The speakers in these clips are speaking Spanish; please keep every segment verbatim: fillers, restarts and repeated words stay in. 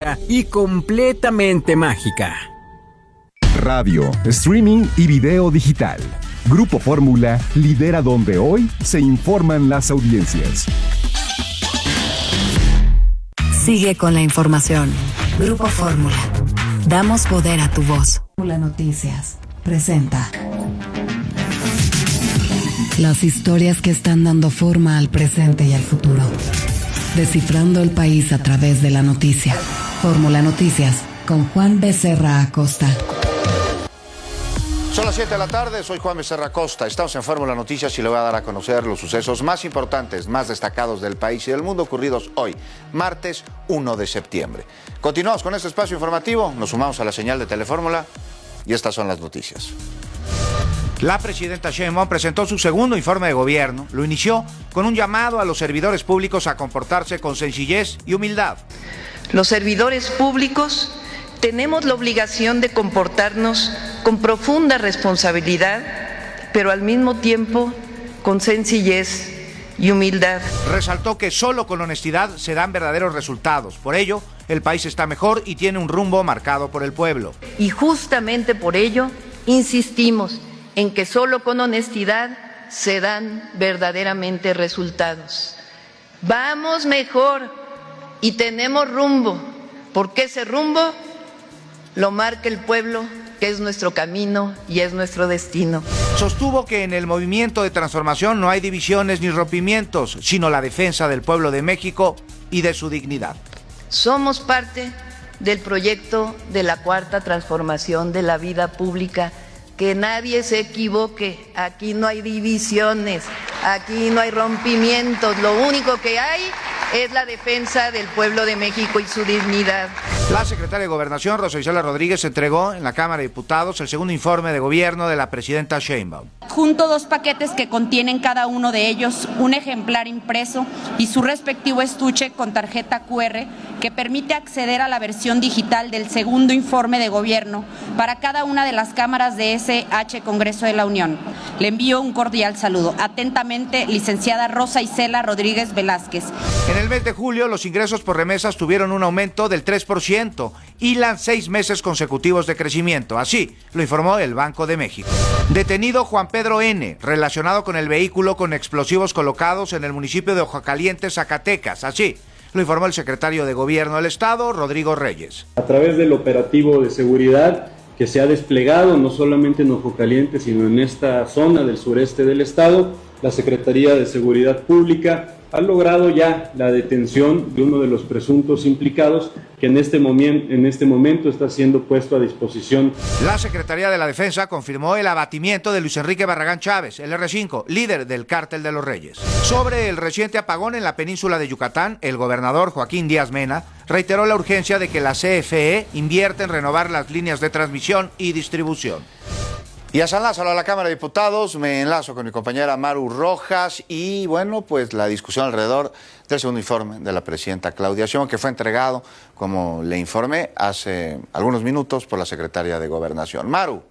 única y completamente mágica. Radio, streaming y video digital. Grupo Fórmula lidera donde hoy se informan las audiencias. Sigue con la información. Grupo Fórmula. Damos poder a tu voz. Fórmula Noticias presenta las historias que están dando forma al presente y al futuro. Descifrando el país a través de la noticia. Fórmula Noticias con Juan Becerra Acosta. Son las siete de la tarde, soy Juan Becerra Acosta. Estamos en Fórmula Noticias y le voy a dar a conocer los sucesos más importantes, más destacados del país y del mundo ocurridos hoy, martes uno de septiembre. Continuamos con este espacio informativo, nos sumamos a la señal de Telefórmula y estas son las noticias. La presidenta Sheinbaum presentó su segundo informe de gobierno. Lo inició con un llamado a los servidores públicos a comportarse con sencillez y humildad. Los servidores públicos tenemos la obligación de comportarnos con profunda responsabilidad, pero al mismo tiempo con sencillez y humildad. Resaltó que solo con honestidad se dan verdaderos resultados. Por ello, el país está mejor y tiene un rumbo marcado por el pueblo. Y justamente por ello insistimos en que solo con honestidad se dan verdaderamente resultados. Vamos mejor y tenemos rumbo, porque ese rumbo lo marca el pueblo, que es nuestro camino y es nuestro destino. Sostuvo que en el movimiento de transformación no hay divisiones ni rompimientos, sino la defensa del pueblo de México y de su dignidad. Somos parte del proyecto de la cuarta transformación de la vida pública. Que nadie se equivoque, aquí no hay divisiones, aquí no hay rompimientos, lo único que hay es la defensa del pueblo de México y su dignidad. La secretaria de Gobernación, Rosa Isela Rodríguez, entregó en la Cámara de Diputados el segundo informe de gobierno de la presidenta Sheinbaum. Junto dos paquetes que contienen cada uno de ellos un ejemplar impreso y su respectivo estuche con tarjeta cu erre que permite acceder a la versión digital del segundo informe de gobierno para cada una de las cámaras de ese H Congreso de la Unión. Le envío un cordial saludo. Atentamente, licenciada Rosa Isela Rodríguez Velázquez. En el mes de julio, los ingresos por remesas tuvieron un aumento del tres por ciento y lan seis meses consecutivos de crecimiento. Así lo informó el Banco de México. Detenido Juan Pedro N., relacionado con el vehículo con explosivos colocados en el municipio de Ojacaliente, Zacatecas. Así lo informó el secretario de Gobierno del Estado, Rodrigo Reyes. A través del operativo de seguridad que se ha desplegado no solamente en Ojacaliente, sino en esta zona del sureste del Estado, la Secretaría de Seguridad Pública ha logrado ya la detención de uno de los presuntos implicados que en este, momen- en este momento está siendo puesto a disposición. La Secretaría de la Defensa confirmó el abatimiento de Luis Enrique Barragán Chávez, el erre cinco, líder del Cártel de los Reyes. Sobre el reciente apagón en la península de Yucatán, el gobernador Joaquín Díaz Mena reiteró la urgencia de que la ce efe e invierta en renovar las líneas de transmisión y distribución. Y a San Lázaro, a la Cámara de Diputados, me enlazo con mi compañera Maru Rojas y, bueno, pues la discusión alrededor del segundo informe de la presidenta Claudia Sheinbaum, que fue entregado, como le informé, hace algunos minutos por la secretaria de Gobernación. Maru.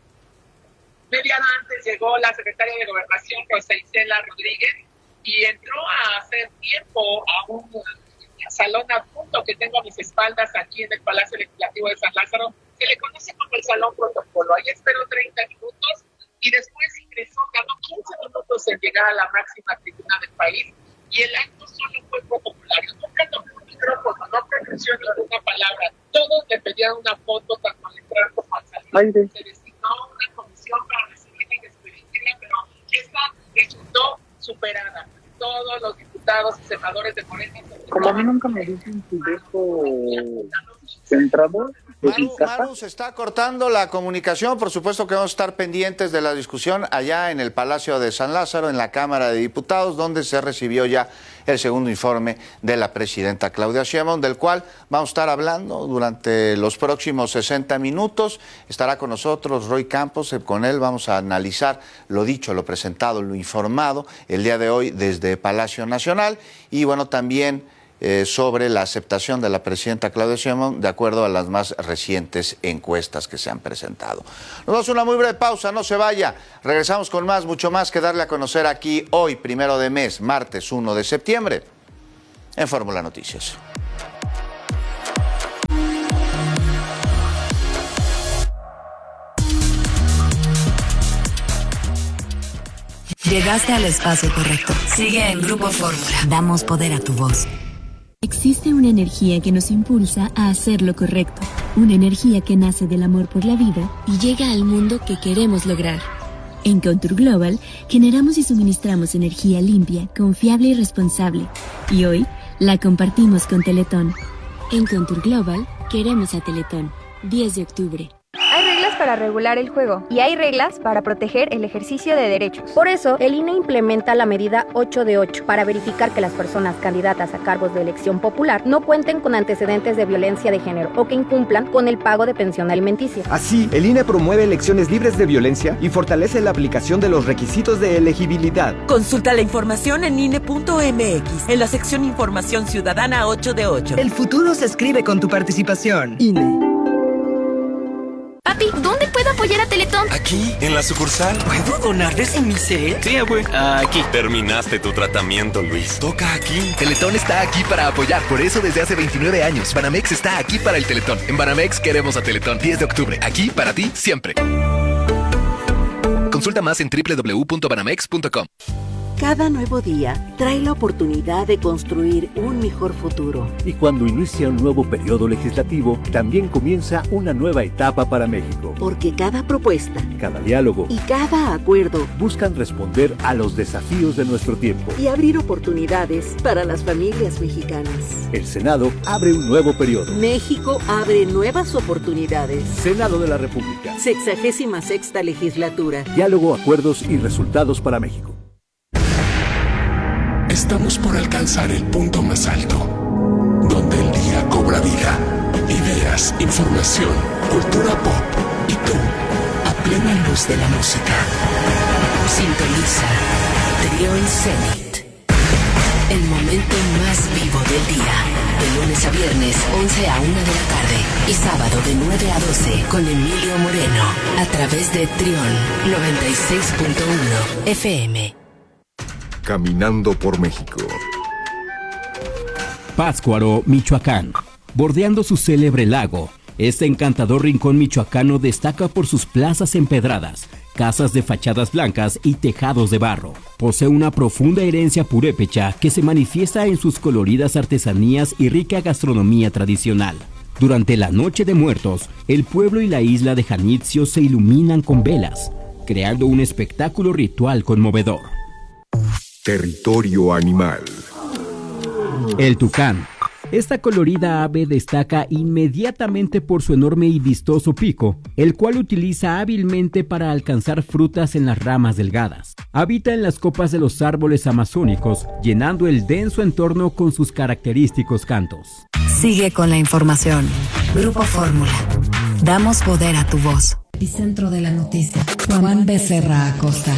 Media hora antes llegó la secretaria de Gobernación, Rosa Isela Rodríguez, y entró a hacer tiempo a un salón adjunto que tengo a mis espaldas aquí en el Palacio Legislativo de San Lázaro, que le conoce como el Salón Protocolo. Ahí esperó treinta minutos y después ingresó, tardó quince minutos en llegar a la máxima tribuna del país y el acto solo fue protocolario. Nunca tomó un micrófono, no pronunció ninguna palabra. Todos le pedían una foto tanto al entrar como al salir. Se designó una comisión para recibirla y despedirla, pero esta resultó superada. Todos los diputados y senadores de Morena. Como a mí nunca me dicen si dejo centrado. Maru, Maru, se está cortando la comunicación, por supuesto que vamos a estar pendientes de la discusión allá en el Palacio de San Lázaro, en la Cámara de Diputados, donde se recibió ya el segundo informe de la presidenta Claudia Sheinbaum, del cual vamos a estar hablando durante los próximos sesenta minutos. Estará con nosotros Roy Campos, con él vamos a analizar lo dicho, lo presentado, lo informado el día de hoy desde Palacio Nacional y bueno, también Eh, sobre la aceptación de la presidenta Claudia Sheinbaum de acuerdo a las más recientes encuestas que se han presentado. Nos vamos a una muy breve pausa, no se vaya. Regresamos con más, mucho más que darle a conocer aquí hoy, primero de mes, martes uno de septiembre, en Fórmula Noticias. Llegaste al espacio correcto. Sigue en Grupo Fórmula. Damos poder a tu voz. Existe una energía que nos impulsa a hacer lo correcto. Una energía que nace del amor por la vida y llega al mundo que queremos lograr. En Contour Global generamos y suministramos energía limpia, confiable y responsable. Y hoy la compartimos con Teletón. En Contour Global queremos a Teletón. diez de octubre. Hay reglas para regular el juego y hay reglas para proteger el ejercicio de derechos. Por eso, el I N E implementa la medida ocho de ocho para verificar que las personas candidatas a cargos de elección popular no cuenten con antecedentes de violencia de género o que incumplan con el pago de pensión alimenticia. Así, el I N E promueve elecciones libres de violencia y fortalece la aplicación de los requisitos de elegibilidad. Consulta la información en I N E punto M X, en la sección Información Ciudadana ocho de ocho. El futuro se escribe con tu participación. I N E. Papi, ¿dónde puedo apoyar a Teletón? Aquí, en la sucursal. ¿Puedo donarles en mi set? Sí, abue. Aquí. Terminaste tu tratamiento, Luis. Toca aquí. Teletón está aquí para apoyar. Por eso, desde hace veintinueve años, Banamex está aquí para el Teletón. En Banamex queremos a Teletón. diez de octubre. Aquí para ti, siempre. Consulta más en doble u doble u doble u punto banamex punto com. Cada nuevo día trae la oportunidad de construir un mejor futuro. Y cuando inicia un nuevo periodo legislativo, también comienza una nueva etapa para México. Porque cada propuesta, cada diálogo y cada acuerdo buscan responder a los desafíos de nuestro tiempo y abrir oportunidades para las familias mexicanas. El Senado abre un nuevo periodo. México abre nuevas oportunidades. Senado de la República. Sexagésima sexta legislatura. Diálogo, acuerdos y resultados para México. Estamos por alcanzar el punto más alto, donde el día cobra vida. Ideas, información, cultura pop y tú, a plena luz de la música. Sintoniza Trión Zenit. El momento más vivo del día. De lunes a viernes, once a una de la tarde. Y sábado de nueve a doce con Emilio Moreno. A través de Trión noventa y seis punto uno F M. Caminando por México. Pátzcuaro, Michoacán. Bordeando su célebre lago, este encantador rincón michoacano destaca por sus plazas empedradas, casas de fachadas blancas y tejados de barro. Posee una profunda herencia purépecha que se manifiesta en sus coloridas artesanías y rica gastronomía tradicional. Durante la Noche de Muertos, el pueblo y la isla de Janitzio se iluminan con velas, creando un espectáculo ritual conmovedor. Territorio animal. El tucán. Esta colorida ave destaca inmediatamente por su enorme y vistoso pico, el cual utiliza hábilmente para alcanzar frutas en las ramas delgadas. Habita en las copas de los árboles amazónicos, llenando el denso entorno con sus característicos cantos. Sigue con la información. Grupo Fórmula. Damos poder a tu voz. Epicentro de la noticia. Juan Becerra Acosta.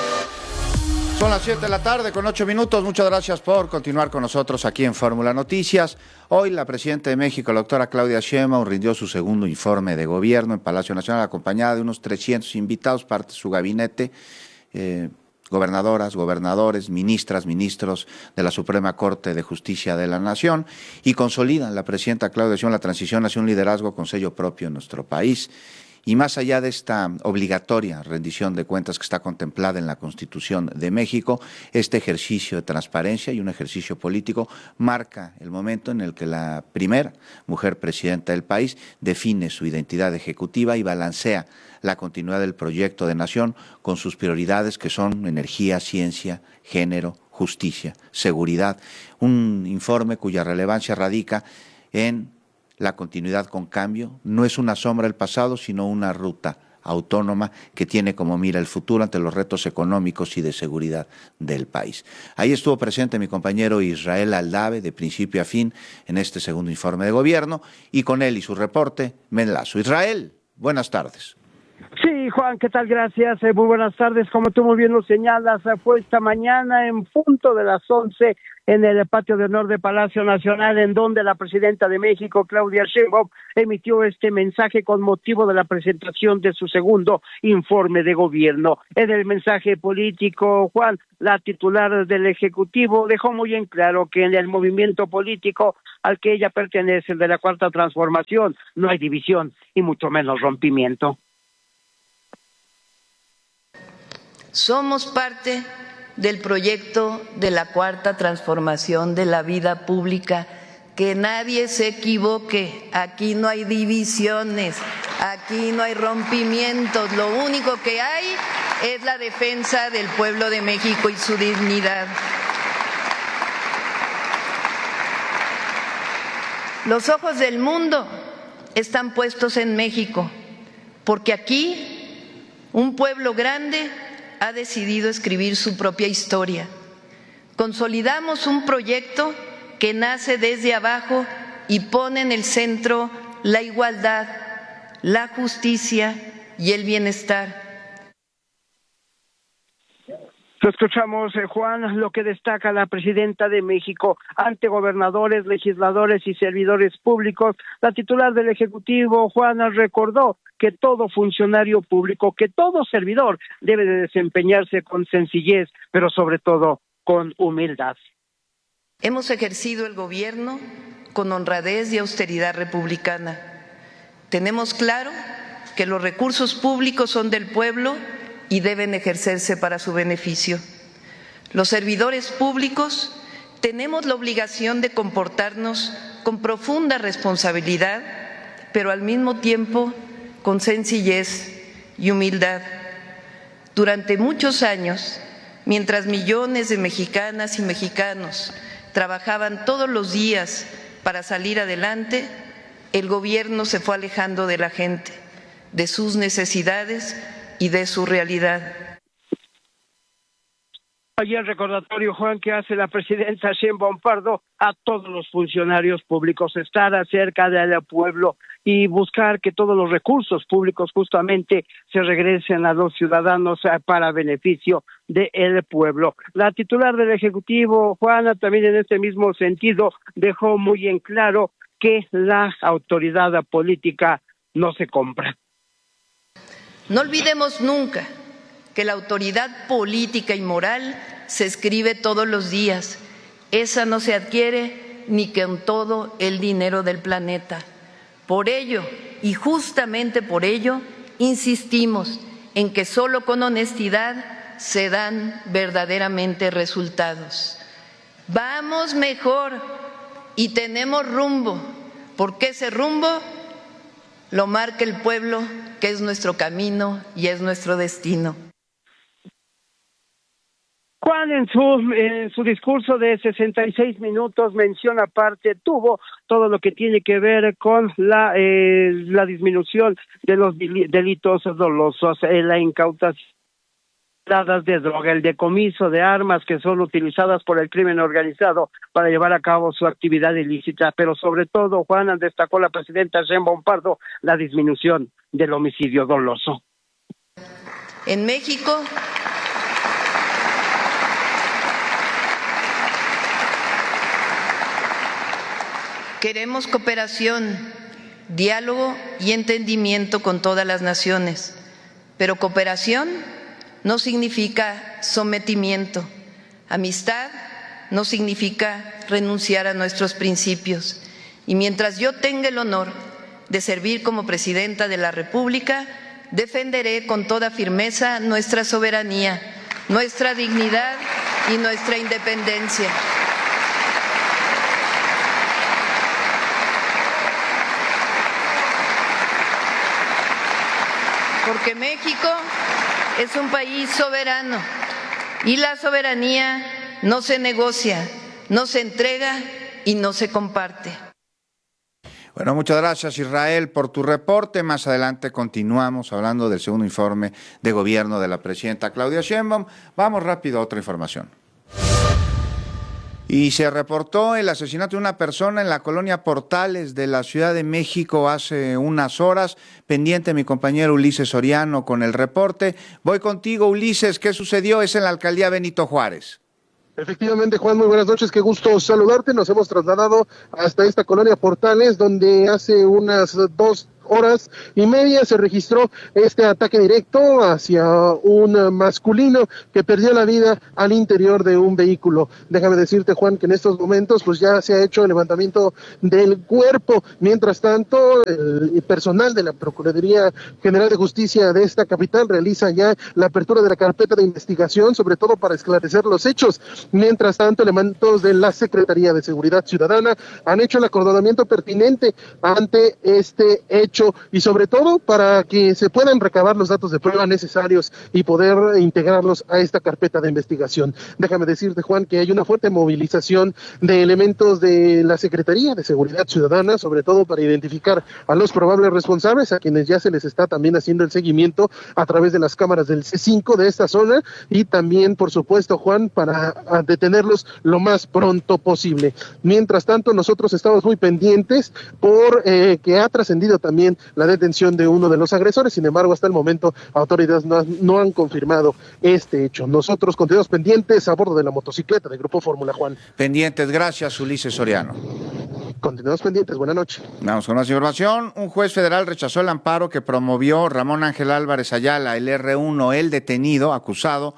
Son las siete de la tarde con ocho minutos. Muchas gracias por continuar con nosotros aquí en Fórmula Noticias. Hoy la presidenta de México, la doctora Claudia Sheinbaum, rindió su segundo informe de gobierno en Palacio Nacional, acompañada de unos trescientos invitados, parte de su gabinete, eh, gobernadoras, gobernadores, ministras, ministros de la Suprema Corte de Justicia de la Nación, y consolidan la presidenta Claudia Sheinbaum la transición hacia un liderazgo con sello propio en nuestro país. Y más allá de esta obligatoria rendición de cuentas que está contemplada en la Constitución de México, este ejercicio de transparencia y un ejercicio político marca el momento en el que la primera mujer presidenta del país define su identidad ejecutiva y balancea la continuidad del proyecto de nación con sus prioridades, que son energía, ciencia, género, justicia, seguridad. Un informe cuya relevancia radica en la continuidad con cambio. No es una sombra del pasado, sino una ruta autónoma que tiene como mira el futuro ante los retos económicos y de seguridad del país. Ahí estuvo presente mi compañero Israel Aldave, de principio a fin, en este segundo informe de gobierno, y con él y su reporte me enlazo. Israel, buenas tardes. Sí, Juan, ¿qué tal? Gracias. Eh, muy buenas tardes. Como tú muy bien lo señalas, eh, fue esta mañana en punto de las once en el patio de honor de Palacio Nacional, en donde la presidenta de México, Claudia Sheinbaum, emitió este mensaje con motivo de la presentación de su segundo informe de gobierno. En el mensaje político, Juan, la titular del Ejecutivo dejó muy en claro que en el movimiento político al que ella pertenece, el de la Cuarta Transformación, no hay división y mucho menos rompimiento. Somos parte del proyecto de la cuarta transformación de la vida pública. Que nadie se equivoque, aquí no hay divisiones, aquí no hay rompimientos, lo único que hay es la defensa del pueblo de México y su dignidad. Los ojos del mundo están puestos en México, porque aquí un pueblo grande ha decidido escribir su propia historia. Consolidamos un proyecto que nace desde abajo y pone en el centro la igualdad, la justicia y el bienestar. Lo escuchamos, eh, Juan, lo que destaca la presidenta de México ante gobernadores, legisladores y servidores públicos. La titular del Ejecutivo, Juana, recordó que todo funcionario público, que todo servidor debe de desempeñarse con sencillez, pero sobre todo con humildad. Hemos ejercido el gobierno con honradez y austeridad republicana. Tenemos claro que los recursos públicos son del pueblo y deben ejercerse para su beneficio. Los servidores públicos tenemos la obligación de comportarnos con profunda responsabilidad, pero al mismo tiempo con sencillez y humildad. Durante muchos años, mientras millones de mexicanas y mexicanos trabajaban todos los días para salir adelante, el gobierno se fue alejando de la gente, de sus necesidades y de su realidad. Allí el recordatorio, Juan, que hace la presidenta Sheinbaum Pardo a todos los funcionarios públicos, estar cerca del pueblo y buscar que todos los recursos públicos justamente se regresen a los ciudadanos para beneficio del pueblo. La titular del Ejecutivo, Juana, también en este mismo sentido dejó muy en claro que la autoridad política no se compra. No olvidemos nunca que la autoridad política y moral se escribe todos los días. Esa no se adquiere ni con todo el dinero del planeta. Por ello, y justamente por ello, insistimos en que solo con honestidad se dan verdaderamente resultados. Vamos mejor y tenemos rumbo, porque ese rumbo lo marca el pueblo, que es nuestro camino y es nuestro destino. Juan, en su en su discurso de sesenta y seis minutos, mención aparte, tuvo todo lo que tiene que ver con la eh, la disminución de los delitos dolosos, eh, la incautación de droga, el decomiso de armas que son utilizadas por el crimen organizado para llevar a cabo su actividad ilícita, pero sobre todo, Juana, destacó la presidenta Sheinbaum Pardo la disminución del homicidio doloso. En México, queremos cooperación, diálogo y entendimiento con todas las naciones, pero cooperación no significa sometimiento. Amistad no significa renunciar a nuestros principios. Y mientras yo tenga el honor de servir como presidenta de la República, defenderé con toda firmeza nuestra soberanía, nuestra dignidad y nuestra independencia. Porque México es un país soberano y la soberanía no se negocia, no se entrega y no se comparte. Bueno, muchas gracias, Israel, por tu reporte. Más adelante continuamos hablando del segundo informe de gobierno de la presidenta Claudia Sheinbaum. Vamos rápido a otra información. Y se reportó el asesinato de una persona en la colonia Portales de la Ciudad de México hace unas horas. Pendiente mi compañero Ulises Soriano con el reporte. Voy contigo, Ulises. ¿Qué sucedió? Es en la alcaldía Benito Juárez. Efectivamente, Juan, muy buenas noches, qué gusto saludarte. Nos hemos trasladado hasta esta colonia Portales, donde hace unas dos horas y media se registró este ataque directo hacia un masculino que perdió la vida al interior de un vehículo. Déjame decirte, Juan, que en estos momentos pues ya se ha hecho el levantamiento del cuerpo. Mientras tanto, el personal de la Procuraduría General de Justicia de esta capital realiza ya la apertura de la carpeta de investigación, sobre todo para esclarecer los hechos. Mientras tanto, elementos de la Secretaría de Seguridad Ciudadana han hecho el acordonamiento pertinente ante este hecho y sobre todo para que se puedan recabar los datos de prueba necesarios y poder integrarlos a esta carpeta de investigación. Déjame decirte, Juan, que hay una fuerte movilización de elementos de la Secretaría de Seguridad Ciudadana, sobre todo para identificar a los probables responsables, a quienes ya se les está también haciendo el seguimiento a través de las cámaras del C cinco de esta zona y también, por supuesto, Juan, para detenerlos lo más pronto posible. Mientras tanto, nosotros estamos muy pendientes por eh, que ha trascendido también la detención de uno de los agresores. Sin embargo, hasta el momento, autoridades no, no han confirmado este hecho. Nosotros continuamos pendientes a bordo de la motocicleta de Grupo Fórmula, Juan. Pendientes, gracias, Ulises Soriano. Continuamos pendientes, buenas noches. Vamos con más información. Un juez federal rechazó el amparo que promovió Ramón Ángel Álvarez Ayala, el erre uno, el detenido, acusado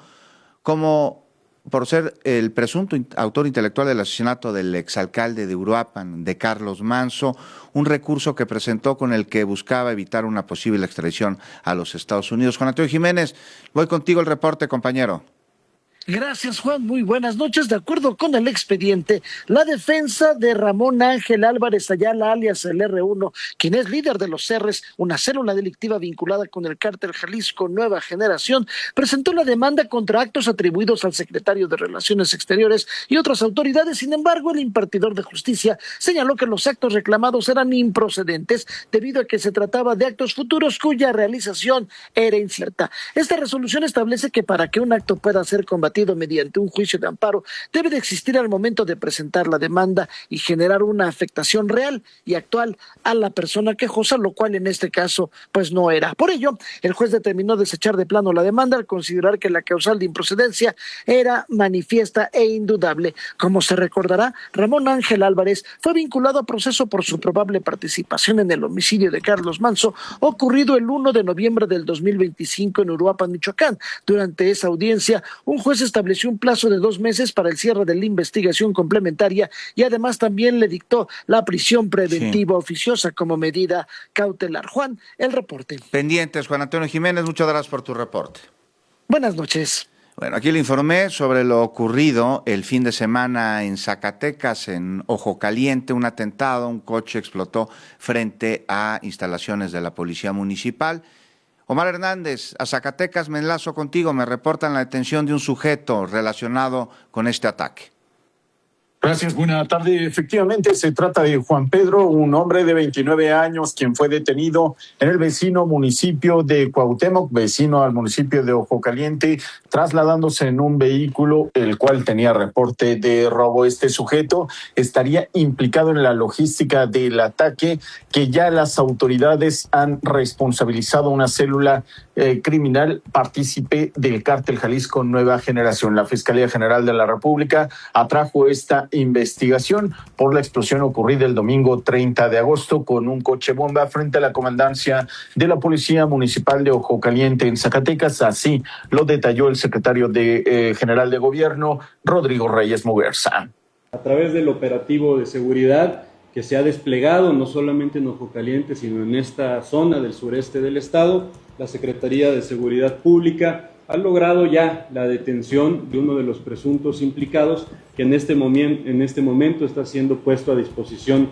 como por ser el presunto autor intelectual del asesinato del exalcalde de Uruapan, de Carlos Manso, un recurso que presentó con el que buscaba evitar una posible extradición a los Estados Unidos. Juan Antonio Jiménez, voy contigo el reporte, compañero. Gracias, Juan. Muy buenas noches. De acuerdo con el expediente, la defensa de Ramón Ángel Álvarez Ayala, alias el erre uno, quien es líder de los Erres, una célula delictiva vinculada con el cártel Jalisco Nueva Generación, presentó la demanda contra actos atribuidos al secretario de Relaciones Exteriores y otras autoridades. Sin embargo, el impartidor de justicia señaló que los actos reclamados eran improcedentes debido a que se trataba de actos futuros cuya realización era incierta. Esta resolución establece que para que un acto pueda ser combatido mediante un juicio de amparo, debe de existir al momento de presentar la demanda y generar una afectación real y actual a la persona quejosa, lo cual en este caso pues no era. Por ello, el juez determinó desechar de plano la demanda al considerar que la causal de improcedencia era manifiesta e indudable. Como se recordará, Ramón Ángel Álvarez fue vinculado a proceso por su probable participación en el homicidio de Carlos Manso, ocurrido el primero de noviembre del dos mil veinticinco en Uruapan, Michoacán. Durante esa audiencia, un juez estableció un plazo de dos meses para el cierre de la investigación complementaria y además también le dictó la prisión preventiva sí. oficiosa como medida cautelar. Juan, el reporte. Pendientes, Juan Antonio Jiménez, muchas gracias por tu reporte. Buenas noches. Bueno, aquí le informé sobre lo ocurrido el fin de semana en Zacatecas, en Ojo Caliente, un atentado, un coche explotó frente a instalaciones de la Policía Municipal. Omar Hernández, a Zacatecas me enlazo contigo, me reportan la detención de un sujeto relacionado con este ataque. Gracias, buena tarde. Efectivamente, se trata de Juan Pedro, un hombre de veintinueve años, quien fue detenido en el vecino municipio de Cuauhtémoc, vecino al municipio de Ojo Caliente, trasladándose en un vehículo el cual tenía reporte de robo. Este sujeto estaría implicado en la logística del ataque, que ya las autoridades han responsabilizado una célula eh, criminal partícipe del cártel Jalisco Nueva Generación. La Fiscalía General de la República atrajo esta investigación por la explosión ocurrida el domingo treinta de agosto con un coche bomba frente a la comandancia de la Policía Municipal de Ojo Caliente en Zacatecas. Así lo detalló el secretario de, eh, general de Gobierno, Rodrigo Reyes Muguerza. A través del operativo de seguridad que se ha desplegado no solamente en Ojo Caliente, sino en esta zona del sureste del estado, la Secretaría de Seguridad Pública ha logrado ya la detención de uno de los presuntos implicados, que en este momento, en este momento está siendo puesto a disposición.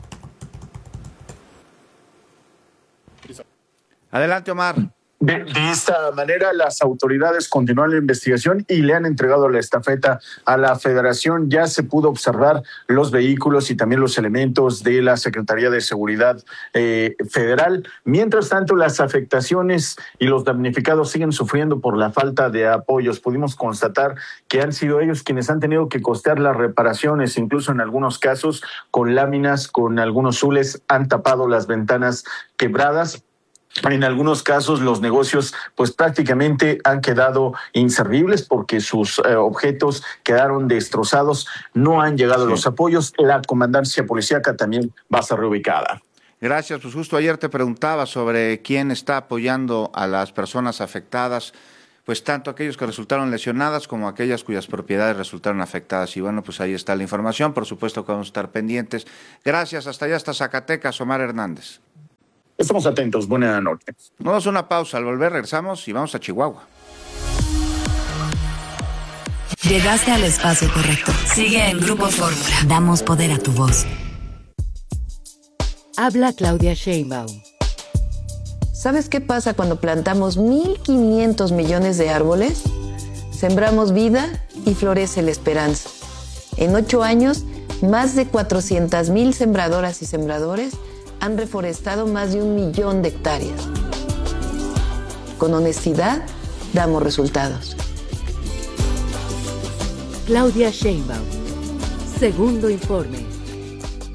Adelante, Omar. De, de esta manera, las autoridades continúan la investigación y le han entregado la estafeta a la Federación. Ya se pudo observar los vehículos y también los elementos de la Secretaría de Seguridad eh, Federal. Mientras tanto, las afectaciones y los damnificados siguen sufriendo por la falta de apoyos. Pudimos constatar que han sido ellos quienes han tenido que costear las reparaciones, incluso en algunos casos con láminas, con algunos zules, han tapado las ventanas quebradas. En algunos casos los negocios pues prácticamente han quedado inservibles porque sus eh, objetos quedaron destrozados, no han llegado sí. los apoyos. La comandancia policíaca también va a ser reubicada. Gracias, pues justo ayer te preguntaba sobre quién está apoyando a las personas afectadas, pues tanto aquellos que resultaron lesionadas como aquellas cuyas propiedades resultaron afectadas. Y bueno, pues ahí está la información, por supuesto que vamos a estar pendientes. Gracias, hasta allá, hasta Zacatecas, Omar Hernández. Estamos atentos, buena noche. Vamos a una pausa, al volver regresamos y vamos a Chihuahua. Llegaste al espacio correcto. Sigue en Grupo Fórmula. Damos poder a tu voz. Habla Claudia Sheinbaum. ¿Sabes qué pasa cuando plantamos mil quinientos millones de árboles? Sembramos vida y florece la esperanza. En ocho años, más de cuatrocientas mil sembradoras y sembradores han reforestado más de un millón de hectáreas. Con honestidad, damos resultados. Claudia Sheinbaum. Segundo informe.